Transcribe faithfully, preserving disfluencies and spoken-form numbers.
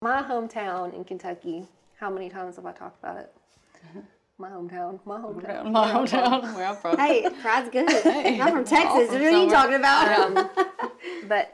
my hometown in Kentucky. How many times have I talked about it? My hometown. My hometown. My hometown. Where I'm from. Hey, pride's good. Hey, I'm from Texas. awesome What are you somewhere. talking about? Um, but